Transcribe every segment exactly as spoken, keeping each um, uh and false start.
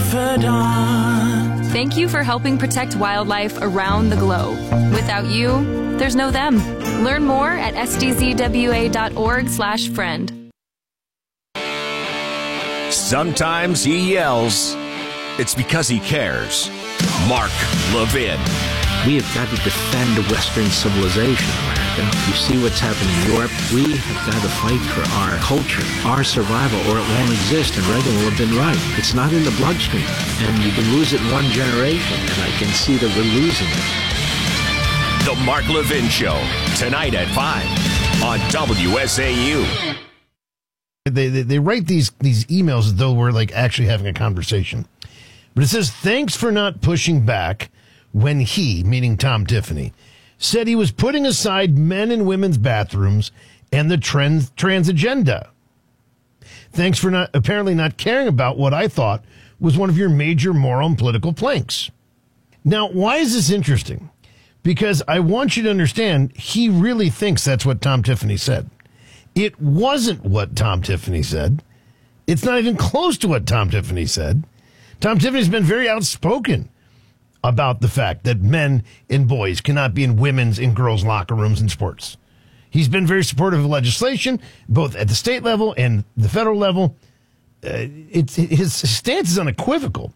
confidant. Thank you for helping protect wildlife around the globe. Without you, there's no them. Learn more at s d z w a dot org slash friend. Sometimes he yells. It's because he cares. Mark Levin. We have got to defend Western civilization, America. You see what's happening in Europe? We have got to fight for our culture, our survival, or it won't exist, and Reagan will have been right. It's not in the bloodstream, and you can lose it in one generation, and I can see that we're losing it. The Mark Levin Show, tonight at five on W S A U. They, they, they write these, these emails as though we're like actually having a conversation. But it says, thanks for not pushing back when he, meaning Tom Tiffany, said he was putting aside men and women's bathrooms and the trans, trans agenda. Thanks for not apparently not caring about what I thought was one of your major moral and political planks. Now, why is this interesting? Because I want you to understand, he really thinks that's what Tom Tiffany said. It wasn't what Tom Tiffany said. It's not even close to what Tom Tiffany said. Tom Tiffany's been very outspoken about the fact that men and boys cannot be in women's and girls' locker rooms in sports. He's been very supportive of legislation, both at the state level and the federal level. Uh, it's his stance is unequivocal.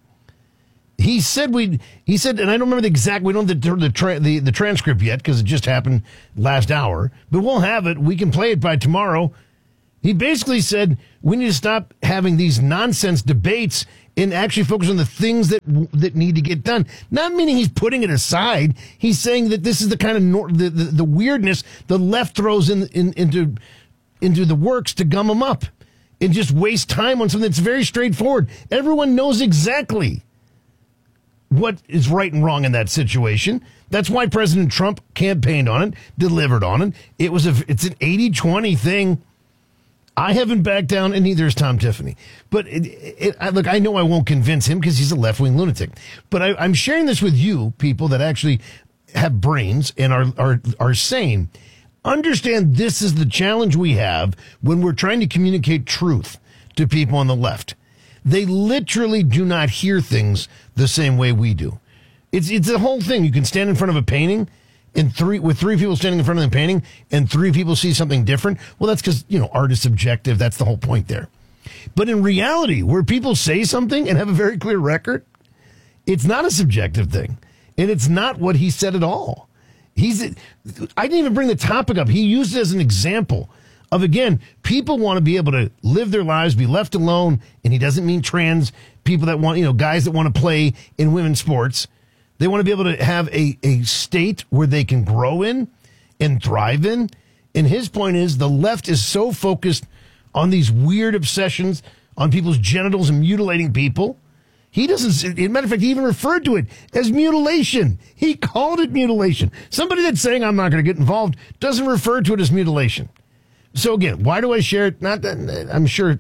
He said we. He said, and I don't remember the exact. We don't have the the, tra- the, the transcript yet because it just happened last hour. But we'll have it. We can play it by tomorrow. He basically said we need to stop having these nonsense debates and actually focus on the things that that need to get done. Not meaning he's putting it aside. He's saying that this is the kind of nor- the, the the weirdness the left throws in, in into into the works to gum them up and just waste time on something that's very straightforward. Everyone knows exactly what is right and wrong in that situation. That's why President Trump campaigned on it, delivered on it. It was a it's an eighty twenty thing. I haven't backed down, and neither is Tom Tiffany. But it, it, I, look, I know I won't convince him because he's a left-wing lunatic. But I, I'm sharing this with you, people that actually have brains and are, are are sane. Understand this is the challenge we have when we're trying to communicate truth to people on the left. They literally do not hear things the same way we do. It's it's a whole thing. You can stand in front of a painting and three with three people standing in front of the painting and three people see something different. Well, that's because, you know, art is subjective. That's the whole point there. But in reality, where people say something and have a very clear record, it's not a subjective thing. And it's not what he said at all. He's I didn't even bring the topic up. He used it as an example of, again, people want to be able to live their lives, be left alone. And he doesn't mean trans people that want, you know, guys that want to play in women's sports. They want to be able to have a, a state where they can grow in and thrive in. And his point is the left is so focused on these weird obsessions on people's genitals and mutilating people. He doesn't, as a matter of fact, he even referred to it as mutilation. He called it mutilation. Somebody that's saying I'm not going to get involved doesn't refer to it as mutilation. So again, why do I share it? Not that I'm sure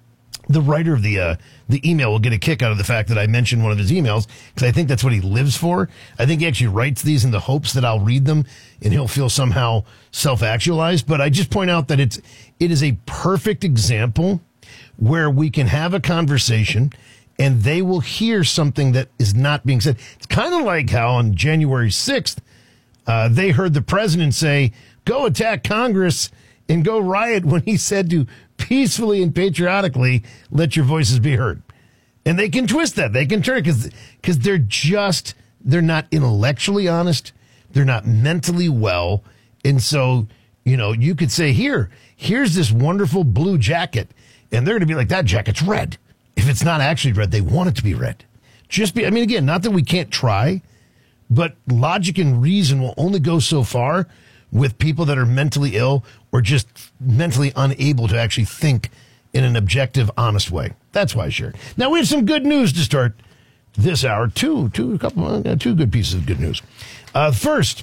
the writer of the uh, the email will get a kick out of the fact that I mentioned one of his emails because I think that's what he lives for. I think he actually writes these in the hopes that I'll read them and he'll feel somehow self-actualized. But I just point out that it's it is a perfect example where we can have a conversation and they will hear something that is not being said. It's kind of like how on January sixth, uh, they heard the president say, go attack Congress and go riot when he said to peacefully and patriotically let your voices be heard. And they can twist that. They can turn it because because they're just, they're not intellectually honest. They're not mentally well. And so, you know, you could say, here, here's this wonderful blue jacket. And they're going to be like, that jacket's red. If it's not actually red, they want it to be red. Just be, I mean, again, not that we can't try, but logic and reason will only go so far with people that are mentally ill or just mentally unable to actually think in an objective, honest way. That's why I shared. Now we have some good news to start this hour. Two, two, a couple, uh, two good pieces of good news. Uh, first,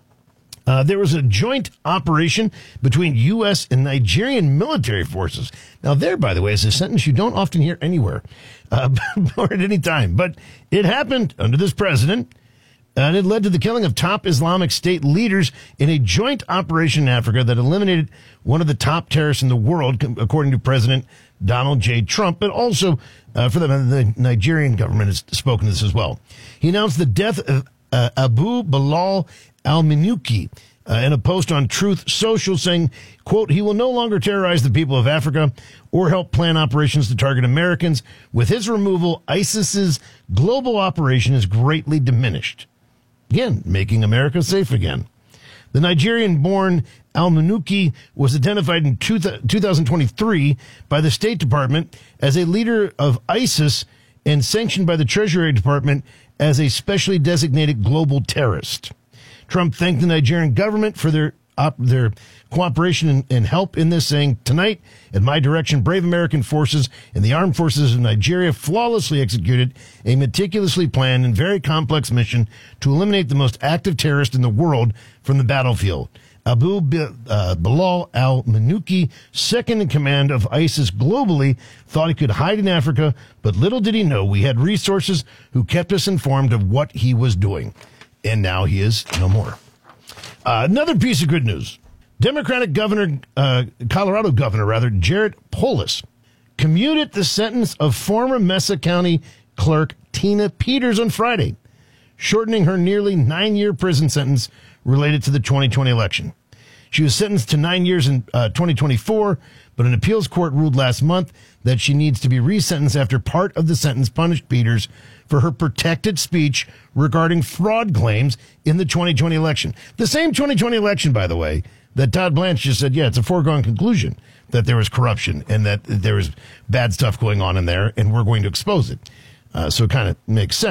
uh, there was a joint operation between U S and Nigerian military forces. Now there, by the way, is a sentence you don't often hear anywhere uh, or at any time, but it happened under this president. And it led to the killing of top Islamic State leaders in a joint operation in Africa that eliminated one of the top terrorists in the world, according to President Donald J. Trump, but also, uh, for the, the Nigerian government has spoken to this as well. He announced the death of uh, Abu Bilal al-Minuki uh, in a post on Truth Social saying, quote, he will no longer terrorize the people of Africa or help plan operations to target Americans. With his removal, ISIS's global operation is greatly diminished. Again, making America safe again. The Nigerian-born al-Minuki was identified in two thousand twenty-three by the State Department as a leader of ISIS and sanctioned by the Treasury Department as a specially designated global terrorist. Trump thanked the Nigerian government for their op- their cooperation and, and help in this, saying, tonight, at my direction, brave American forces and the armed forces of Nigeria flawlessly executed a meticulously planned and very complex mission to eliminate the most active terrorist in the world from the battlefield. Abu uh, Bilal al-Minuki, second in command of ISIS globally, thought he could hide in Africa, but little did he know we had resources who kept us informed of what he was doing. And now he is no more. Uh, another piece of good news. Democratic governor, uh, Colorado governor, rather, Jared Polis, commuted the sentence of former Mesa County clerk Tina Peters on Friday, shortening her nearly nine-year prison sentence related to the twenty twenty election. She was sentenced to nine years in uh, twenty twenty-four, but an appeals court ruled last month that she needs to be resentenced after part of the sentence punished Peters for her protected speech regarding fraud claims in the twenty twenty election. The same twenty twenty election, by the way, that Todd Blanche just said, yeah, it's a foregone conclusion that there was corruption and that there was bad stuff going on in there, and we're going to expose it. Uh, so it kind of makes sense.